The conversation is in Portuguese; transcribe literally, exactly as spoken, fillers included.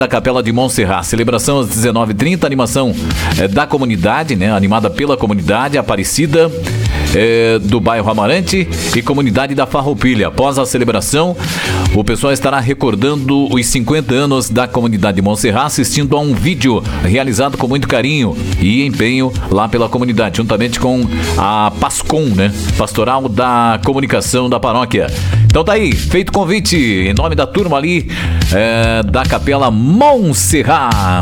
da Capela de Montserrat. Celebração às dezenove e trinta, animação é, da comunidade, né? Animada pela comunidade Aparecida é, do bairro Amarante e comunidade da Farroupilha. Após a celebração, o pessoal estará recordando os cinquenta anos da comunidade de Montserrat, assistindo a um vídeo realizado com muito carinho e empenho lá pela comunidade, juntamente com a PASCOM, né? Pastoral da Comunicação da Paróquia. Então tá aí, feito o convite em nome da turma ali é, da Capela Montserrat.